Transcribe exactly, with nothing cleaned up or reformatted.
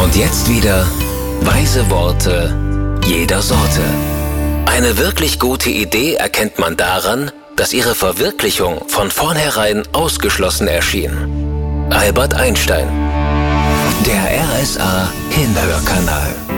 Und jetzt wieder weise Worte jeder Sorte. Eine wirklich gute Idee erkennt man daran, dass ihre Verwirklichung von vornherein ausgeschlossen erschien. Albert Einstein. Der R S A Hinhörkanal.